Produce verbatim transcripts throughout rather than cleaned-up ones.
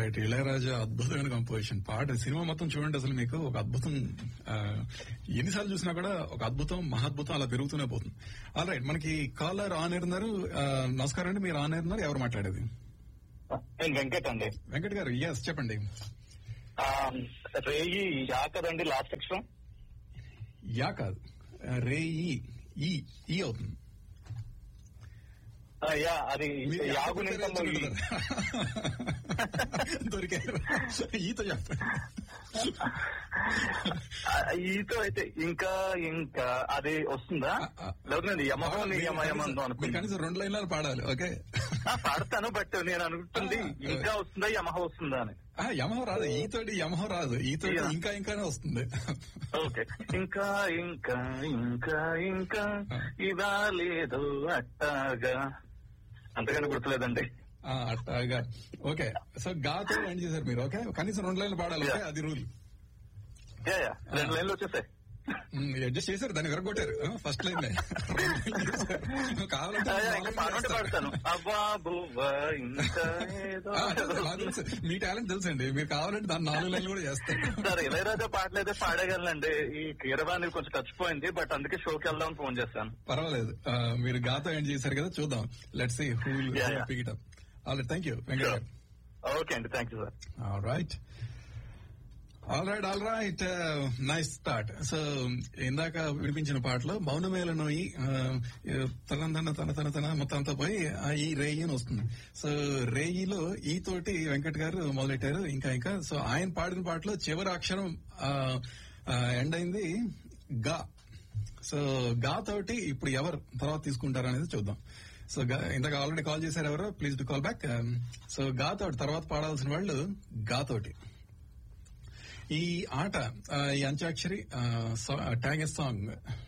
Right. Ilaiyaraaja అద్భుతమైన composition. పాట cinema మొత్తం చూడండి, అసలు మీకు ఒక అద్భుతం, ఎన్నిసార్లు చూసినా కూడా ఒక అద్భుతం, మహాద్భుతం అలా పెరుగుతూనే పోతుంది. ఆల్ రైట్, మనకి కాలర్ ఆన్ ఎయిర్ ఉన్నారు. నమస్కారం అండి, మీరు ఆన్ ఎయిర్ ఉన్నారు. ఎవరు మాట్లాడేది? వెంకట్ అండి. వెంకట్ గారు, ఎస్ చెప్పండి. రేయి యా కదండి లాస్ట్ అక్షరం? యా కాదు, రే ఈ ఈ అవుతుంది. యా, అది యాగు దొరికారు. ఈతో చెప్పండి. ఈతో అయితే ఇంకా ఇంకా అది వస్తుందా? లేదండి యమహో నియమయమందో అనుకుంటా. కనీసం రెండు లైన్లు పాడాలి. ఓకే, పాడతాను, బట్ నేను అనుకుంటుంది ఇంకా వస్తుందా యమహో వస్తుందా అని. యమహో రాదు, ఈతోటి యమహో రాదు, ఈతో ఇంకా ఇంకానే వస్తుంది. ఓకే, ఇంకా ఇంకా ఇంకా ఇంకా ఇదా లేదు అట్టాగా, అంతగానే గుర్తులేదండి. అట్టాగా. ఓకే, సో గాతో ఎండ్ చేశారు మీరు. ఓకే, కనీసం రెండు లైన్లు పాడాలి. ఓకే, అది రూల్. రెండు లైన్లు వచ్చేసాయి. అడ్జస్ట్ చేశారు, దాన్ని విరగొట్టారు ఫస్ట్ లైన్. కావాలంటే పాడతాను. మీ టాలెంట్ తెలుసండి, మీరు కావాలంటే దాన్ని నాలుగు లైన్లు కూడా చేస్తారు. సరే, ఇళయరాజా పాటలు అయితే పాడగలనండి. ఈ కీరవాణి కొంచెం చచ్చిపోయింది, బట్ అందుకే షోకి వెళ్దాం ఫోన్ చేస్తాను. పర్వాలేదు, మీరు గాతో ఎండ్ చేశారు కదా, చూద్దాం. Let's see who will pick it up. All right, thank you Venkat గారు. ఓకే అండి, thank you sir. All right all right all right nice start. So ఇందాక వినిపించిన పాటలో మౌనమేలనోయి తన తన తన తన మొత్తం అంతా పోయి ఈ రేయి అని వస్తుంది. సో రేయిలో ఈ తోటి వెంకట్ గారు మొదలెట్టారు. ఇంకా ఇంకా సో ఆయన పాడిన పాటలో చివరి అక్షరం ఎండ్ అయింది గా. సో గా తోటి ఇప్పుడు ఎవరు తర్వాత తీసుకుంటారు అనేది చూద్దాం. సో ఇందాక ఆల్రెడీ కాల్ చేశారు ఎవరు, please to call back. So గా తోటి తర్వాత పాడాల్సిన వాళ్ళు గా తోటి. ఈ ఆట, ఈ అంత్యాక్షరి ట్యాగ్ సాంగ్,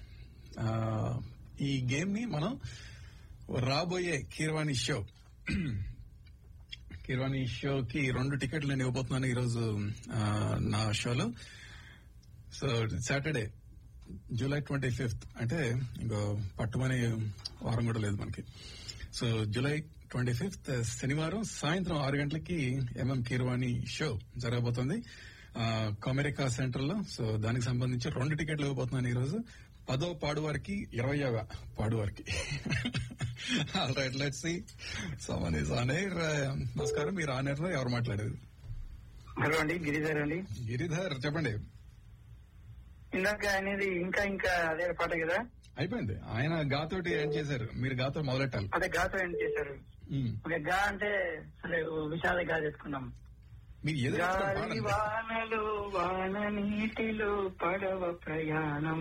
ఈ గేమ్ ని మనం రాబోయే కీరవాణి షో కీరవాణి షోకి రెండు టికెట్లు నేను ఇవ్వబోతున్నాను ఈరోజు నా షోలో. So Saturday July twenty fifth అంటే ఇంకో పట్టుమని వారం కూడా లేదు మనకి. సో జూలై ట్వంటీ ఫిఫ్త్ శనివారం సాయంత్రం ఆరు గంటలకి ఎంఎం కీరవాణి షో జరగబోతోంది కొమెరికా సెంటర్ లో. సో దానికి సంబంధించి రెండు టికెట్లు ఇవ్వబోతున్నాను ఈ రోజు. పదో పాడువారికి, ఇరవైవ పాడువారికి. All right, let's see someone is on air. నమస్కారం, మీరు ఆన్ ఎయిర్ లో ఎవరు మాట్లాడేది? హలో అండి, గిరిధర్ అండి. గిరిధర్ చెప్పండి. ఇందాక అనేది ఇంకా ఇంకా అదే పాట కదా అయిపోయింది. ఆయన గాతోటి ఎండ్ చేశారు, మీరు గాతో మొదలెట్టాలి. అదే గాతో ఎండ్ చేశారు. గా అంటే విషాద గా చేసుకున్నాం. గాలి వానలు వాన నీటిలో పడవ ప్రయాణం,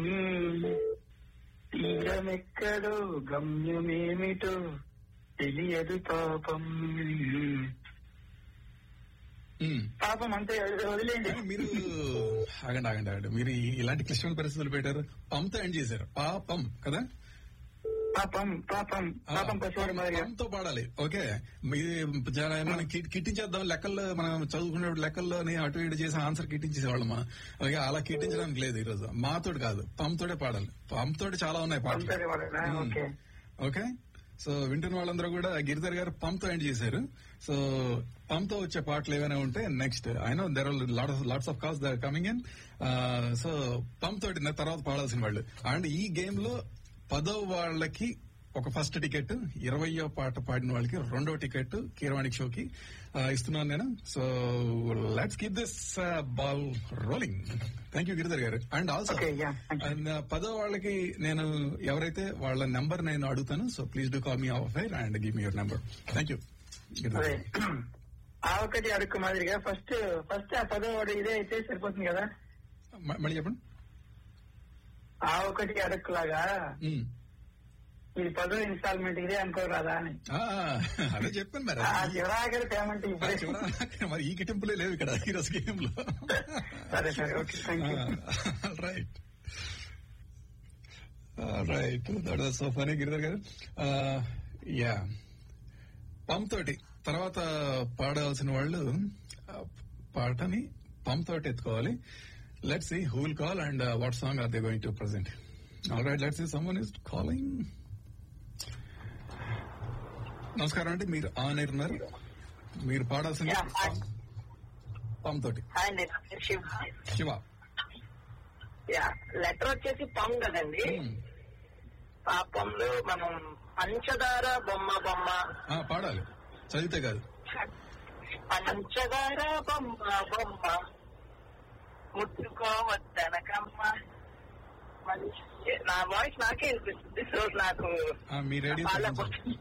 తీరమెక్కడో గమ్యమేమిటో తెలియదు పాపం. పాపం అంతే, వదిలేండి. మీరు ఆగండి ఆగండి ఆగండి మీరు ఇలాంటి క్లిష్టమైన పరిస్థితులు పెట్టారు. పంతో ఎండ్ చేశారు, పాపం కదా. పాపం పాపం పాపం పంతో పాడాలి. ఓకే, మనం కిట్టించేద్దాం లెక్కల్లో, మనం చదువుకునే లెక్కల్లోని అటు ఇటు చేసి ఆన్సర్ కిట్టించేసేవాళ్ళం మనం. ఓకే, అలా కిట్టించడానికి లేదు ఈ రోజు. మాతోటి కాదు, పంతోటే పాడాలి. పంతోటి చాలా ఉన్నాయి పాటలు. ఓకే, సో వింటున్న వాళ్ళందరూ కూడా గిరిధర్ గారు పంతో ఎండ్ చేశారు. సో పంతో వచ్చే పాటలు ఏమైనా ఉంటే next, I know there are lots lots of calls there coming in. So పంతోటి తర్వాత పాడాల్సిన వాళ్ళు. అండ్ ఈ గేమ్ లో పదో వాళ్ళకి ఒక ఫస్ట్ టికెట్, ఇరవయో పాట పాడిన వాళ్ళకి రెండో టికెట్ కీరవాణి షోకి ఇస్తున్నాను నేను. So let's keep this ball rolling. Thank you Giridhar గారు. అండ్ ఆల్సో పదో వాళ్ళకి నేను ఎవరైతే వాళ్ళ నెంబర్ నేను అడుగుతాను. So please do call me of air and give me your number. Thank you. ఆ ఒకటి అడుగు మాదిరిగా ఫస్ట్ ఫస్ట్ ఆ పదో వాడు ఇదే అయితే సరిపోతుంది కదా. మళ్ళీ చెప్పండి. ఆ ఒకటి అడుగులాగా ఇది పదో ఇన్స్టాల్మెంట్ ఇదే అనుకోరాదా అని. అదే చెప్పాను మరి. చివరాఖరి పేమెంట్ మరి ఈ కిటింపులే లేవు ఇక్కడ ఈరోజు గేమ్ లో. సరే సరే, okay, thank you. Right right that was so funny Giridhar గారు. యా, పంతోటి తర్వాత పాడాల్సిన వాళ్ళు పాటని పంతోటి ఎత్తుకోవాలి. Let's see who will call and uh, what song are they going to present. All right, let's see, someone is calling. నమస్కారం అండి, మీరు on air ఉన్నారు. మీరు పాడాల్సింది పమ్ తోటి. హాయ్ అండి, నా పేరు శివ. శివ. యా, లెటర్ వచ్చేసి పమ్ కదండి. పాపంలో మనం పంచదార బొమ్మ బొమ్మ ఆ, పాడాలి, చదివితే కాదు. పంచదార బొమ్మ బొమ్మ ముట్టుకోవద్దనకమ్మ. మంచి నా వాయిస్ నాకే వినిపిస్తుంది. సో నాకు ఆ, మీ రేడియో వాళ్ళ- తగ్గించండి.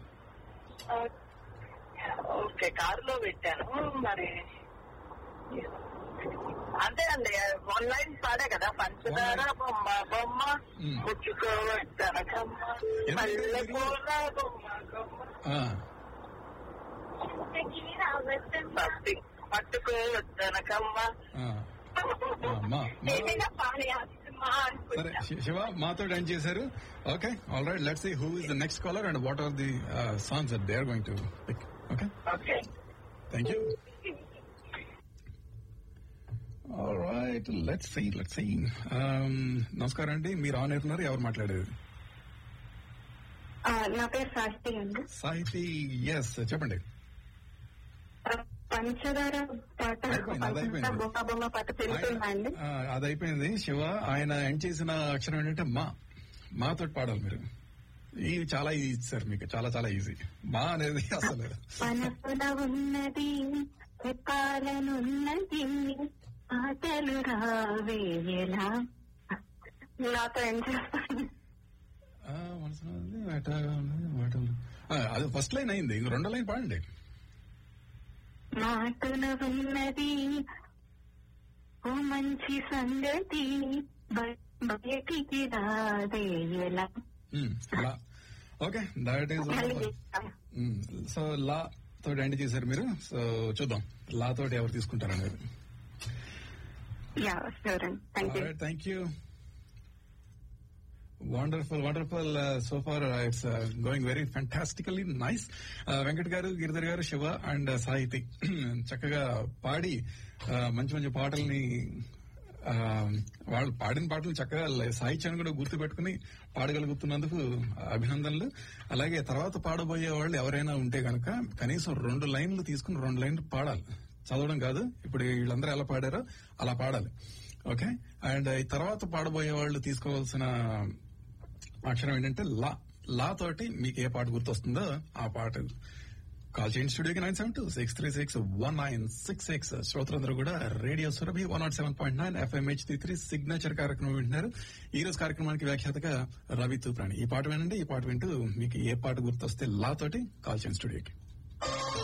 ఓకే, కారులో పెట్టాను. మరి అంతే అండి, వన్ లైన్ పాడే కదా. పంచదార బొమ్మ బొమ్మ మ్. ముట్టుకోవద్దనకమ్మ పల్లె పూల బొమ్మ బొమ్మ ఆ, పట్టి పట్టుకోవద్దనకమ్మ. ఆ. ఆ, మా మా ఏదైనా పాడే అమ్మా అనుకుంటా. సరే శి- శివ మాతో ఎండ్ చేశారు. Okay, all right, let's see who is the next caller and what are the songs that they are going to pick. Okay, okay, thank you. All right, let's see let's see. నమస్కారం అండి, మీరు on అవుతున్నారు. ఎవరు మాట్లాడేది? నా పేరు సాహితి అండి. సాహితీ, ఎస్, చెప్పండి. పంచదార పాట అయిపోయింది, అది అయిపోయింది. బొమ్మ బొమ్మ పాట తెలుస్తుందా అండి? ఆ, అది అయిపోయింది. శివ ఆయన ఎండ్ చేసిన అక్షరం ఏంటంటే మా. మాతో పాడాలి మీరు. ఇది చాలా ఈజీ సార్, మీకు చాలా చాలా ఈజీ. మా అనేది అసలు మనసులో ఉన్నది చెప్పాలనున్నది ఆటలు రావేలా. నాతో ఏం చేస్తాను? ఆ, మనసులో ఉంది, వేటగా ఉంది, మాటలు. ఆ, అది ఫస్ట్ లైన్ అయింది, ఇంక రెండో లైన్ పాడండి. మాటలు ఉన్నది ఓ మంచి సంగతి బ- బయటికి రావేలా. మ్, లా. ఓకే, దట్ ఈస్ మళ్ళీ చేస్తాను. సో లా తోటి ఎండ్ చేశారు మీరు. సో చూద్దాం లా తోటి ఎవరు తీసుకుంటారు అనేది. యా, షూర్ అండి, thank you. Thank you. Wonderful wonderful so far it's going very ఫ్యాంటాస్టికల్లీ nice. Venkat గారు, గిరిధర్ గారు, శివ అండ్ సాహితి చక్కగా పాడి uh, మంచి మంచి పాటల్ని uh, వాళ్ళు పాడిన పాటలు చక్కగా సాహిత్యాన్ని కూడా గుర్తు పెట్టుకుని పాడగలుగుతున్నందుకు అభినందనలు. అలాగే తర్వాత పాడబోయే వాళ్ళు ఎవరైనా ఉంటే కనుక కనీసం రెండు లైన్లు తీసుకుని రెండు లైన్లు పాడాలి, చదవడం కాదు. ఇప్పుడు వీళ్ళందరూ ఎలా పాడారో అలా పాడాలి. ఓకే, అండ్ ఈ తర్వాత పాడబోయే వాళ్ళు తీసుకోవాల్సిన అక్షరం ఏంటంటే లా. లా తోటి మీకు ఏ పాట గుర్తొస్తుందో ఆ పాట కాల్ చేయండి. స్టూడియోకి nine seven two six three six one nine six six. శ్రోతలందరూ కూడా radio Surabhi one not seven point nine FM HD three signature కార్యక్రమం వింటున్నారు. ఈ రోజు కార్యక్రమానికి వ్యాఖ్యాతగా రవి తూప్రాణి. ఈ పాట వినండి. ఈ పాట వింటూ మీకు ఏ పాట గుర్తొస్తే లా తోటి కాల్ చేయండి స్టూడియోకి.